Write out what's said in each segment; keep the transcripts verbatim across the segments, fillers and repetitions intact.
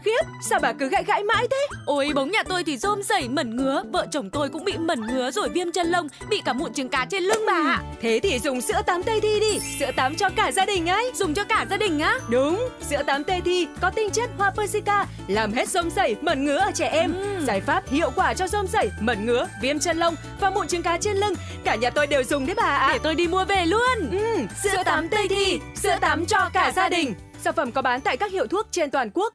khiếp, sao bà cứ gãi gãi mãi thế? Ôi bóng nhà tôi thì rôm rẩy mẩn ngứa. Vợ chồng tôi cũng bị mẩn ngứa rồi viêm chân lông, bị cả mụn trứng cá trên lưng bà ạ. Thế thì dùng sữa tắm Tây Thi đi. Sữa tắm cho cả gia đình ấy. Dùng cho cả gia đình á? Đúng, sữa tắm Tây Thi có tinh chất hoa Persica, làm hết rôm rẩy, mẩn ngứa ở trẻ em. uhm. Giải pháp hiệu quả cho rôm rẩy, mẩn ngứa, viêm chân lông và mụn trứng cá trên lưng. Cả nhà tôi đều dùng đấy bà ạ. Để tôi đi mua về luôn. uhm. Sữa, sữa tắm Tây Thi, sữa tắm cho cả gia đình. Sản phẩm có bán tại các hiệu thuốc trên toàn quốc.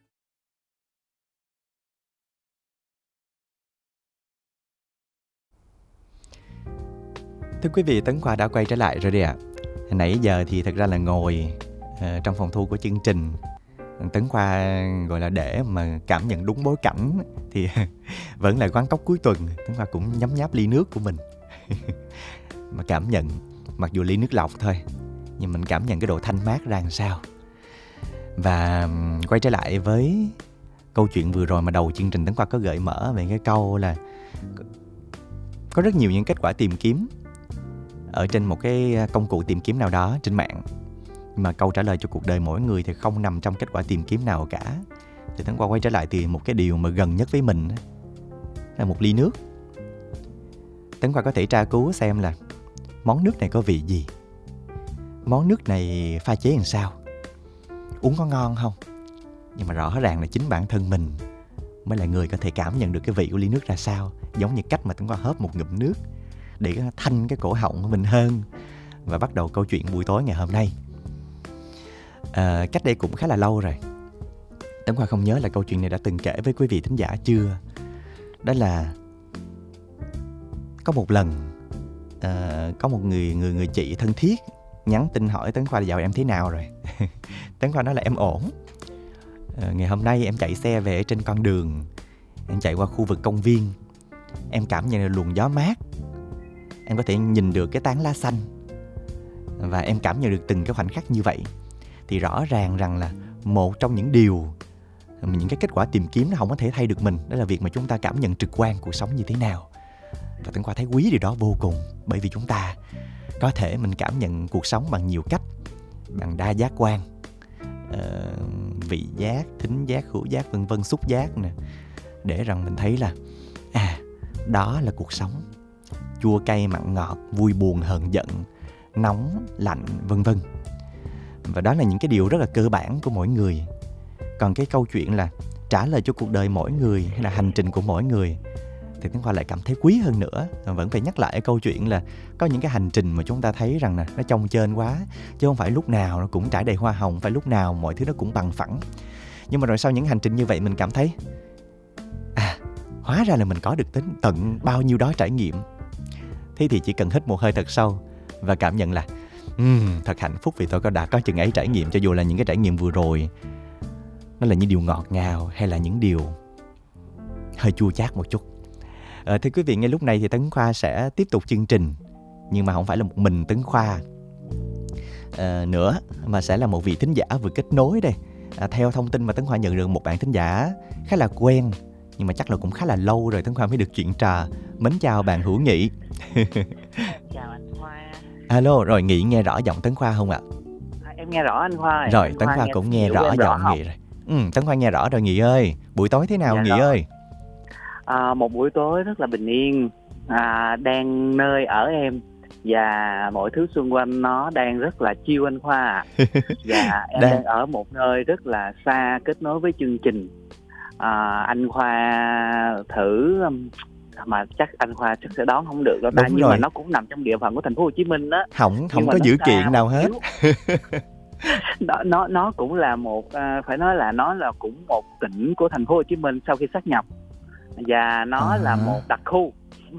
Thưa quý vị, Tấn Khoa đã quay trở lại rồi đây ạ. À. Nãy giờ thì thật ra là ngồi uh, trong phòng thu của chương trình. Tấn Khoa gọi là để mà cảm nhận đúng bối cảnh thì vẫn là quán cốc cuối tuần. Tấn Khoa cũng nhấm nháp ly nước của mình mà cảm nhận, mặc dù ly nước lọc thôi, nhưng mình cảm nhận cái độ thanh mát ra làm sao. Và quay trở lại với câu chuyện vừa rồi mà đầu chương trình Tấn Khoa có gợi mở về cái câu là có rất nhiều những kết quả tìm kiếm ở trên một cái công cụ tìm kiếm nào đó trên mạng, nhưng mà câu trả lời cho cuộc đời mỗi người thì không nằm trong kết quả tìm kiếm nào cả. Thì Tấn Khoa quay trở lại từ một cái điều mà gần nhất với mình là một ly nước. Tấn Khoa có thể tra cứu xem là món nước này có vị gì, món nước này pha chế làm sao, uống có ngon không. Nhưng mà rõ ràng là chính bản thân mình mới là người có thể cảm nhận được cái vị của ly nước ra sao. Giống như cách mà Tấn Khoa hớp một ngụm nước để thanh cái cổ họng của mình hơn và bắt đầu câu chuyện buổi tối ngày hôm nay. À, cách đây cũng khá là lâu rồi, Tấn Khoa không nhớ là câu chuyện này đã từng kể với quý vị thính giả chưa. Đó là có một lần à, có một người người người chị thân thiết nhắn tin hỏi Tấn Khoa là dạo em thế nào rồi. Tấn Khoa nói là em ổn. à, Ngày hôm nay em chạy xe về trên con đường, em chạy qua khu vực công viên, em cảm nhận được luồng gió mát, em có thể nhìn được cái tán lá xanh, và em cảm nhận được từng cái khoảnh khắc như vậy. Thì rõ ràng rằng là một trong những điều, những cái kết quả tìm kiếm nó không có thể thay được mình, đó là việc mà chúng ta cảm nhận trực quan cuộc sống như thế nào. Và Tấn Khoa thấy quý điều đó vô cùng, bởi vì chúng ta có thể mình cảm nhận cuộc sống bằng nhiều cách, bằng đa giác quan, uh, vị giác, thính giác, khứu giác, vân vân, xúc giác nè, để rằng mình thấy là à, đó là cuộc sống, chua cay mặn ngọt, vui buồn hờn giận, nóng lạnh, vân vân. Và đó là những cái điều rất là cơ bản của mỗi người. Còn cái câu chuyện là trả lời cho cuộc đời mỗi người hay là hành trình của mỗi người thì Tấn Khoa lại cảm thấy quý hơn nữa. Vẫn phải nhắc lại câu chuyện là có những cái hành trình mà chúng ta thấy rằng là nó chông chênh quá, chứ không phải lúc nào nó cũng trải đầy hoa hồng, không phải lúc nào mọi thứ nó cũng bằng phẳng. Nhưng mà rồi sau những hành trình như vậy mình cảm thấy à, hóa ra là mình có được tính tận bao nhiêu đó trải nghiệm. Thế thì chỉ cần hít một hơi thật sâu và cảm nhận là um, thật hạnh phúc vì tôi có đã có chừng ấy trải nghiệm, cho dù là những cái trải nghiệm vừa rồi nó là những điều ngọt ngào hay là những điều hơi chua chát một chút. À, thưa quý vị, ngay lúc này thì Tấn Khoa sẽ tiếp tục chương trình, nhưng mà không phải là một mình Tấn Khoa à, nữa, mà sẽ là một vị thính giả vừa kết nối đây. À, theo thông tin mà Tấn Khoa nhận được, một bạn thính giả khá là quen, nhưng mà chắc là cũng khá là lâu rồi Tấn Khoa mới được chuyện trò. Mến chào bạn Hữu Nghị. Chào anh Khoa. Alo, rồi Nghị nghe rõ giọng Tấn Khoa không ạ? À, em nghe rõ anh Khoa. Rồi, anh Tấn Khoa, Khoa nghe cũng nghe rõ giọng Nghị rồi. Ừ, Tấn Khoa nghe rõ rồi Nghị ơi. Buổi tối thế nào dạ Nghị rồi. ơi? À, một buổi tối rất là bình yên, à, đang nơi ở em, và mọi thứ xung quanh nó đang rất là chill anh Khoa. Và em đang... đang ở một nơi rất là xa kết nối với chương trình. À, anh Khoa thử mà chắc anh Khoa chắc sẽ đón không được đâu ta, nhưng rồi. Mà nó cũng nằm trong địa phận của thành phố Hồ Chí Minh đó. Không không có dữ kiện nào hết. Đó, nó nó cũng là một uh, phải nói là nó là cũng một tỉnh của thành phố Hồ Chí Minh sau khi sát nhập, và nó à. là một đặc khu.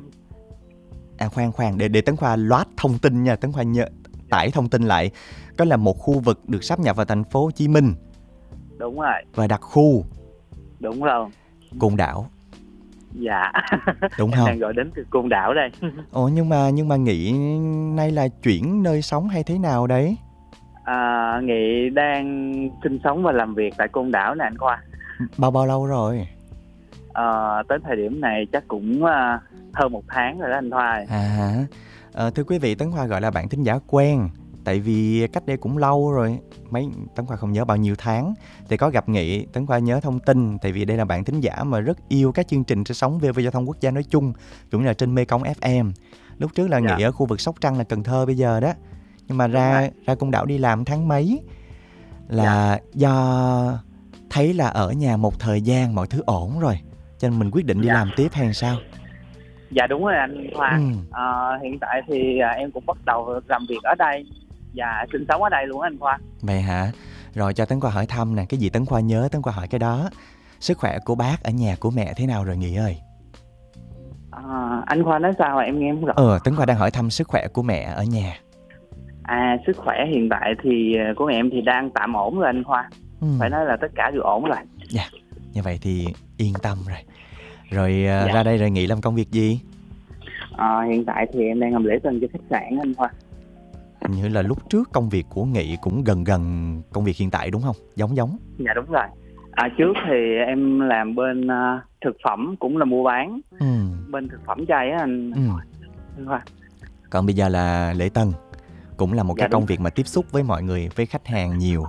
À khoan khoan để để Tấn Khoa loát thông tin nha, Tấn Khoa nhớ tải thông tin lại. Có là một khu vực được sáp nhập vào thành phố Hồ Chí Minh. Đúng rồi. Và đặc khu. Đúng rồi. Côn Đảo. Dạ. Đúng em không? Đang gọi đến từ Côn Đảo đây. Ồ, nhưng mà nhưng mà Nghị nay là chuyển nơi sống hay thế nào đấy? À, Nghị đang sinh sống và làm việc tại Côn Đảo nè anh Khoa. Bao bao lâu rồi? À, tới thời điểm này chắc cũng uh, hơn một tháng rồi đó anh Khoa. À, à, thưa quý vị, Tấn Khoa gọi là bạn thính giả quen, Tại vì cách đây cũng lâu rồi, mấy Tấn Khoa không nhớ bao nhiêu tháng thì có gặp Nghị. Tấn Khoa nhớ thông tin, tại vì đây là bạn thính giả mà rất yêu các chương trình trên sóng vê o vê Giao thông Quốc gia nói chung, cũng như là trên Mê Công ép em. Lúc trước là Dạ. Nghị ở khu vực Sóc Trăng là Cần Thơ bây giờ đó, nhưng mà ra rồi. ra Côn Đảo đi làm tháng mấy là do thấy là ở nhà một thời gian mọi thứ ổn rồi, cho nên mình quyết định đi Dạ. làm tiếp hay sao? Dạ đúng rồi anh Khoa. Ừ. Ờ, hiện tại thì à, em cũng bắt đầu làm việc ở đây và sinh sống ở đây luôn anh Khoa. Vậy hả? Rồi cho Tấn Khoa hỏi thăm nè, cái gì Tấn Khoa nhớ Tấn Khoa hỏi cái đó. Sức khỏe của bác ở nhà của mẹ thế nào rồi Nghị ơi? À, anh Khoa nói sao mà em nghe không rõ. Ờ, Tấn Khoa đang hỏi thăm sức khỏe của mẹ ở nhà. À, sức khỏe hiện tại thì à, của em thì đang tạm ổn rồi anh Khoa. Ừ. Phải nói là tất cả đều ổn rồi. Dạ, như vậy thì yên tâm rồi. Rồi à, Dạ. ra đây rồi Nghị làm công việc gì? À, hiện tại thì em đang làm lễ tân cho khách sạn anh Khoa. Hình như là lúc trước công việc của Nghị cũng gần gần công việc hiện tại đúng không? Giống giống. Dạ đúng rồi. À, trước thì em làm bên à, thực phẩm, cũng là mua bán Ừ. bên thực phẩm chay á anh, Ừ. anh Khoa. Còn bây giờ là lễ tân, cũng là một Dạ cái công đúng. việc mà tiếp xúc với mọi người, với khách hàng nhiều.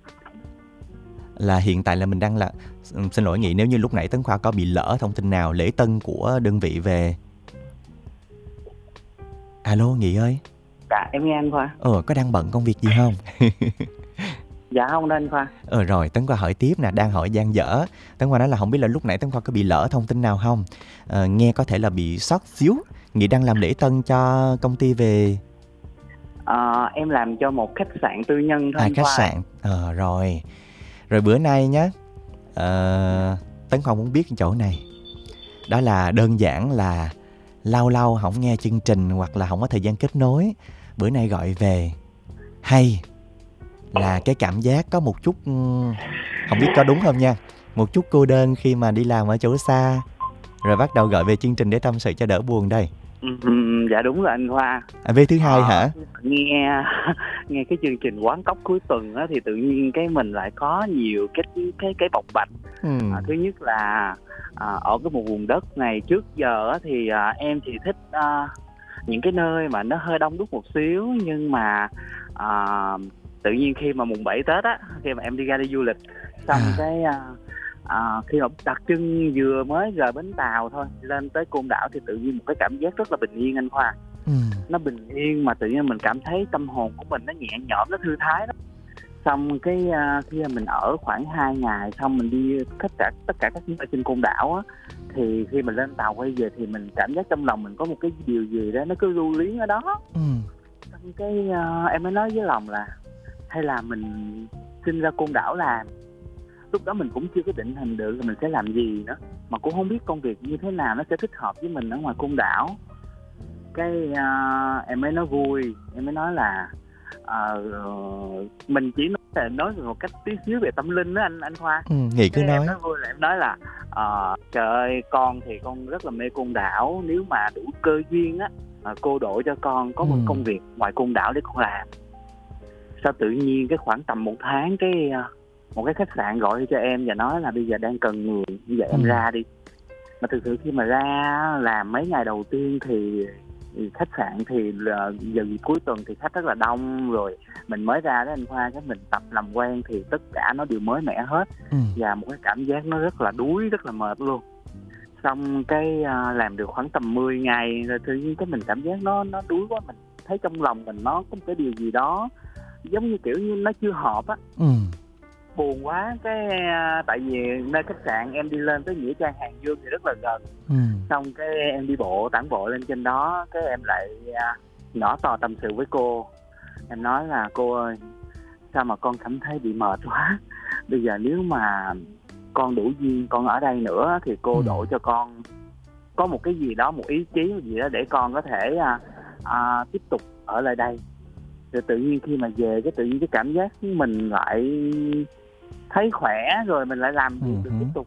Là hiện tại là mình đang là ừ, xin lỗi Nghị nếu như lúc nãy Tấn Khoa có bị lỡ thông tin nào lễ tân của đơn vị về. Alo Nghị ơi. Dạ em nghe anh Khoa. Ờ, có đang bận công việc gì không? Dạ không đâu anh Khoa. Ờ rồi, Tấn Khoa hỏi tiếp nè, đang hỏi dang dở. Tấn Khoa nói là không biết là lúc nãy Tấn Khoa có bị lỡ thông tin nào không? Ờ, nghe có thể là bị sót xíu. Nghị đang làm lễ tân cho công ty về À, em làm cho một khách sạn tư nhân thôi à, anh khách Khoa. sạn. Ờ rồi. Rồi bữa nay nhá, ờ, Tấn Khoa muốn biết chỗ này. Đó là đơn giản là lâu lâu không nghe chương trình hoặc là không có thời gian kết nối, bữa nay gọi về, hay là cái cảm giác có một chút ừm, không biết có đúng không nha, một chút cô đơn khi mà đi làm ở chỗ xa, rồi bắt đầu gọi về chương trình để tâm sự cho đỡ buồn đây. Ừ, dạ đúng rồi anh Khoa. À, về thứ hai Ờ, hả? nghe nghe cái chương trình Quán Cóc cuối tuần á, thì tự nhiên cái mình lại có nhiều cái cái cái bộc bạch. Ừm, À, thứ nhất là à, ở cái một vùng đất này trước giờ á, thì à, em thì thích à, những cái nơi mà nó hơi đông đúc một xíu, nhưng mà à, tự nhiên khi mà mùng bảy Tết á, khi mà em đi ra đi du lịch xong À. cái à, à, khi mà đặt chân vừa mới rời bến tàu thôi lên tới Côn Đảo thì tự nhiên một cái cảm giác rất là bình yên anh Khoa. ừm, Nó bình yên mà tự nhiên mình cảm thấy tâm hồn của mình nó nhẹ nhõm, nó thư thái lắm. Xong cái uh, khi mà mình ở khoảng hai ngày, xong mình đi tất cả tất cả các nơi trên Côn Đảo á, thì khi mình lên tàu quay về thì mình cảm giác trong lòng mình có một cái điều gì đó nó cứ lưu luyến ở đó. ừm, Xong cái uh, em mới nói với lòng là hay là mình xin ra Côn Đảo làm. Lúc đó mình cũng chưa có định hình được là mình sẽ làm gì nữa, mà cũng không biết công việc như thế nào nó sẽ thích hợp với mình ở ngoài Côn Đảo. Cái uh, em mới nói vui, em mới nói là uh, mình chỉ nói, nói một cách tí xíu về tâm linh đó anh anh Khoa. ừm, Nghị cứ Cái nói. em nói vui là em nói là uh, trời ơi, con thì con rất là mê Côn Đảo, nếu mà đủ cơ duyên á, uh, cô độ cho con có một Ừ. công việc ngoài Côn Đảo để con làm. Sao tự nhiên cái khoảng tầm một tháng cái uh, một cái khách sạn gọi cho em và nói là bây giờ đang cần người, bây giờ em Ừ. ra đi. Mà thực sự khi mà ra làm mấy ngày đầu tiên thì, thì khách sạn thì là giờ cuối tuần thì khách rất là đông, rồi mình mới ra đó anh Khoa, cái mình tập làm quen thì tất cả nó đều mới mẻ hết, Ừm, và một cái cảm giác nó rất là đuối, rất là mệt luôn. Xong cái uh, làm được khoảng tầm mười ngày rồi tự nhiên cái mình cảm giác nó nó đuối quá, mình thấy trong lòng mình nó có một cái điều gì đó giống như kiểu như nó chưa hợp á, ừm, buồn quá. Cái uh, tại vì nơi khách sạn em đi lên tới Nghĩa Trang Hàng Dương thì rất là gần, ừm, xong cái em đi bộ tản bộ lên trên đó, cái em lại uh, nhỏ to tâm sự với cô. Em nói là cô ơi, sao mà con cảm thấy bị mệt quá, bây giờ nếu mà con đủ duyên con ở đây nữa thì cô Ừ. độ cho con có một cái gì đó, một ý chí gì đó để con có thể uh, uh, tiếp tục ở lại đây. Rồi tự nhiên khi mà về cái tự nhiên cái cảm giác mình lại thấy khỏe, rồi mình lại làm việc Ừ được hứ. tiếp tục.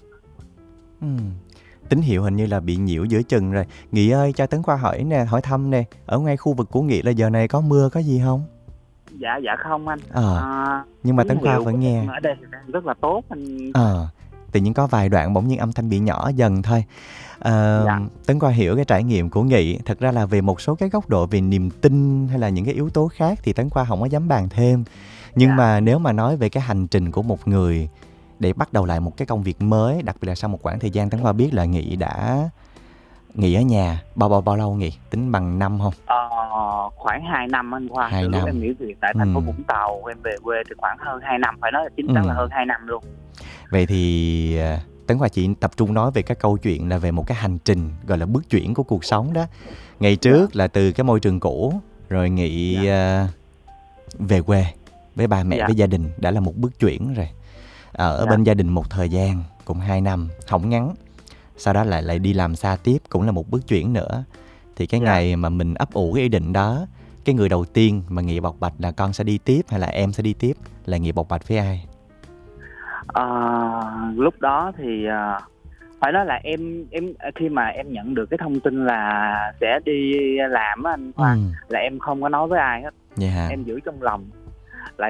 ừm. Tín hiệu hình như là bị nhiễu giữa chừng rồi. Nghị ơi, cho Tấn Khoa hỏi nè, hỏi thăm nè, ở ngay khu vực của Nghị là giờ này có mưa có gì không? Dạ dạ không anh. Ờ, À, nhưng mà tín Tấn Khoa hiệu vẫn của nghe. em ở đây thì đang rất là tốt anh. Ờ, tự nhiên có vài đoạn bỗng nhiên âm thanh bị nhỏ dần thôi. Uh, Dạ. Tấn Khoa hiểu cái trải nghiệm của Nghị. Thật ra là về một số cái góc độ về niềm tin hay là những cái yếu tố khác thì Tấn Khoa không có dám bàn thêm. Nhưng Dạ. mà nếu mà nói về cái hành trình của một người để bắt đầu lại một cái công việc mới, đặc biệt là sau một khoảng thời gian, Tấn Khoa biết là Nghị đã nghỉ ở nhà bao bao bao lâu Nghị? Tính bằng năm không? Ờ, khoảng hai năm anh Khoa. Hai Từ lúc năm. em nghỉ việc tại thành phố Ừ. Vũng Tàu, em về quê thì khoảng hơn hai năm, phải nói là chính xác Ừ. là hơn hai năm luôn. Vậy thì à, Tấn Khoa chỉ tập trung nói về cái câu chuyện là về một cái hành trình gọi là bước chuyển của cuộc sống đó. Ngày trước là từ cái môi trường cũ rồi Nghị à, về quê với ba mẹ, Dạ. với gia đình đã là một bước chuyển rồi. Ở Dạ. bên gia đình một thời gian cũng hai năm, không ngắn. Sau đó lại lại đi làm xa tiếp, cũng là một bước chuyển nữa. Thì cái Dạ. ngày mà mình ấp ủ cái ý định đó, cái người đầu tiên mà Nghị bộc bạch là con sẽ đi tiếp hay là em sẽ đi tiếp là Nghị bộc bạch với ai? Ờ, lúc đó thì ờ, phải nói là em em khi mà em nhận được cái thông tin là sẽ đi làm á anh Khoa, Ừ. là em không có nói với ai hết. Vậy hả? Em giữ trong lòng.